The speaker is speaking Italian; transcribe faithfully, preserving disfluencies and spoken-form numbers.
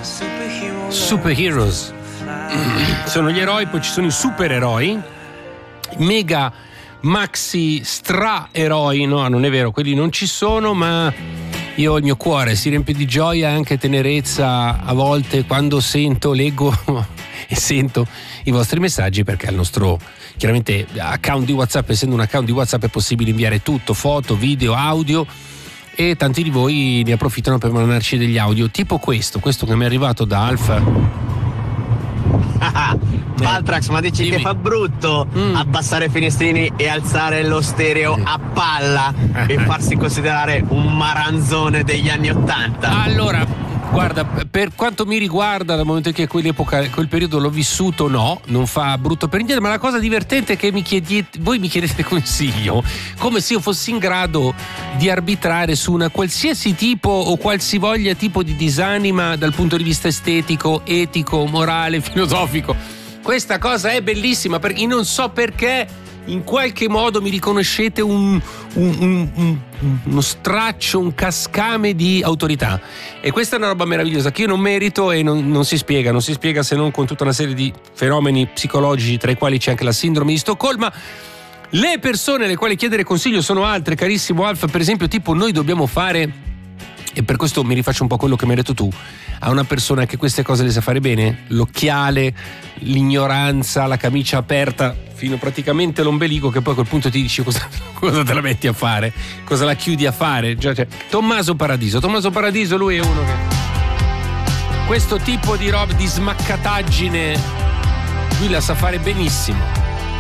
Superheroes. Sono gli eroi, poi ci sono i supereroi, mega maxi stra-eroi, no, non è vero, quelli non ci sono, ma io il mio cuore si riempie di gioia e anche tenerezza a volte quando sento, leggo e sento i vostri messaggi, perché al nostro chiaramente account di WhatsApp, essendo un account di WhatsApp, è possibile inviare tutto, foto, video, audio, e tanti di voi ne approfittano per mandarci degli audio tipo questo, questo che mi è arrivato da Alfa. Valtrax, ma dici Dimmi. che fa brutto Mm. abbassare i finestrini e alzare lo stereo a palla e farsi considerare un maranzone degli anni ottanta? Allora, guarda, per quanto mi riguarda, dal momento che quell'epoca, quel periodo l'ho vissuto, no, non fa brutto per niente, ma la cosa divertente è che mi chiedete, voi mi chiedete consiglio, come se io fossi in grado di arbitrare su una qualsiasi tipo o qualsivoglia tipo di disanima dal punto di vista estetico, etico, morale, filosofico. Questa cosa è bellissima, perché non so perché in qualche modo mi riconoscete un, un, un, un, uno straccio, un cascame di autorità, e questa è una roba meravigliosa che io non merito e non, non si spiega, non si spiega se non con tutta una serie di fenomeni psicologici, tra i quali c'è anche la sindrome di Stoccolma. Le persone alle quali chiedere consiglio sono altre, carissimo Alfa, per esempio tipo noi dobbiamo fare, e per questo mi rifaccio un po' quello che mi hai detto tu, a una persona che queste cose le sa fare bene, l'occhiale, l'ignoranza, la camicia aperta fino praticamente all'ombelico, che poi a quel punto ti dici cosa, cosa te la metti a fare, cosa la chiudi a fare. Cioè, cioè, Tommaso Paradiso Tommaso Paradiso, lui è uno che questo tipo di roba, di smaccataggine, lui la sa fare benissimo.